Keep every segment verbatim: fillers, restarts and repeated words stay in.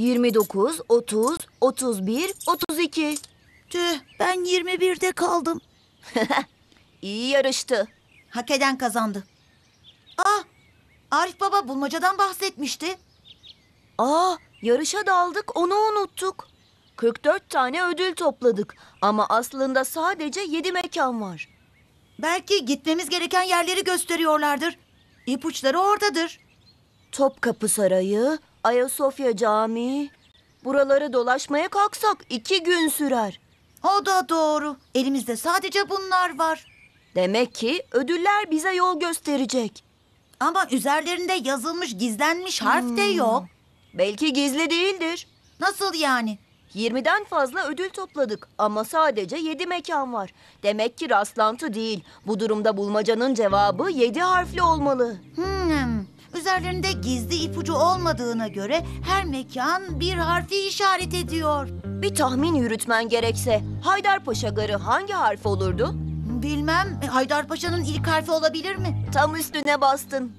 yirmi dokuz, otuz, otuz bir, otuz iki. Tüh, ben yirmi birde kaldım. İyi yarıştı. Hak eden kazandı. Aa, Arif Baba bulmacadan bahsetmişti. Aa, yarışa daldık, onu unuttuk. kırk dört tane ödül topladık ama aslında sadece yedi mekan var. Belki gitmemiz gereken yerleri gösteriyorlardır. İpuçları oradadır. Topkapı Sarayı, Ayasofya Camii. Buraları dolaşmaya kalksak iki gün sürer. O da doğru. Elimizde sadece bunlar var. Demek ki ödüller bize yol gösterecek. Ama üzerlerinde yazılmış gizlenmiş harf de yok. Belki gizli değildir. Nasıl yani? yirmiden fazla ödül topladık ama sadece yedi mekan var. Demek ki rastlantı değil. Bu durumda bulmacanın cevabı yedi harfli olmalı. Hmm. Üzerlerinde gizli ipucu olmadığına göre her mekan bir harfi işaret ediyor. Bir tahmin yürütmen gerekse Haydarpaşa Garı hangi harf olurdu? Bilmem, Haydarpaşa'nın ilk harfi olabilir mi? Tam üstüne bastın.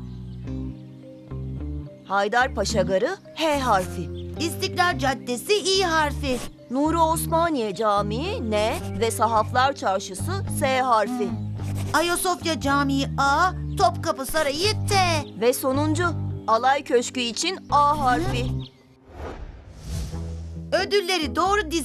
Haydarpaşa Garı H harfi. İstiklal Caddesi İ harfi. Nuri Osmaniye Camii N ve Sahaflar Çarşısı S harfi. Ayasofya Camii A, Topkapı Sarayı T. Ve sonuncu Alay Köşkü için A harfi. Ödülleri doğru dizi